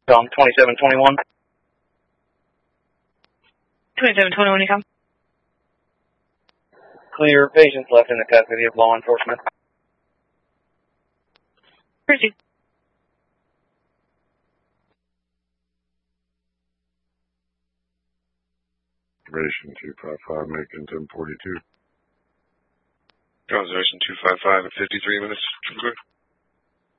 Tom 2721. 2721, you come? Clear. Patients left in the custody of law enforcement. Proceed. Observation 255, making 1042. Observation 255 at 53 minutes. Good.